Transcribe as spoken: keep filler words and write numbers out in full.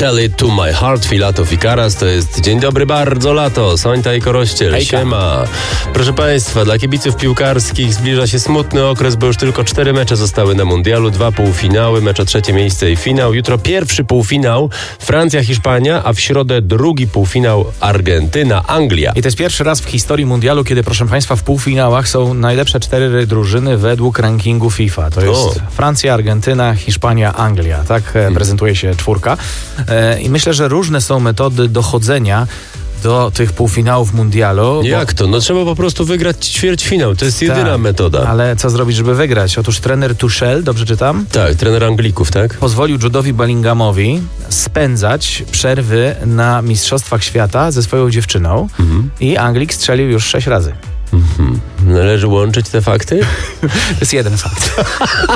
Tell It To My Heart, Filato i Karas. To jest Dzień Dobry Bardzo Lato, Sońta i Korościel. Hejka. Siema. Proszę Państwa, dla kibiców piłkarskich zbliża się smutny okres, bo już tylko cztery mecze zostały na mundialu, dwa półfinały, mecz o trzecie miejsce i finał. Jutro pierwszy półfinał Francja-Hiszpania, a w środę drugi półfinał Argentyna-Anglia. I to jest pierwszy raz w historii mundialu, kiedy, proszę Państwa, w półfinałach są najlepsze cztery drużyny według rankingu FIFA. To jest O. Francja, Argentyna, Hiszpania, Anglia. Tak hmm. prezentuje się czwórka. E, I myślę, że różne są metody dochodzenia do tych półfinałów mundialu. Jak bo... to? No trzeba po prostu wygrać ćwierćfinał. To jest tak, jedyna metoda. Ale co zrobić, żeby wygrać? Otóż trener Tuchel, dobrze czytam? Tak, trener Anglików, tak? Pozwolił Jude'owi Bellinghamowi spędzać przerwy na Mistrzostwach Świata ze swoją dziewczyną mhm. i Anglik strzelił już sześć razy. Mhm. Należy łączyć te fakty? To jest jeden fakt.